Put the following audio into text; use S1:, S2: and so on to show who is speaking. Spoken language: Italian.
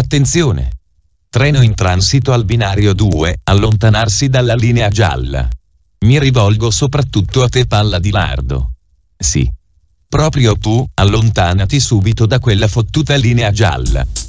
S1: Attenzione! Treno in transito al binario 2, allontanarsi dalla linea gialla. Mi rivolgo soprattutto a te, palla di lardo. Sì. Proprio tu, allontanati subito da quella fottuta linea gialla.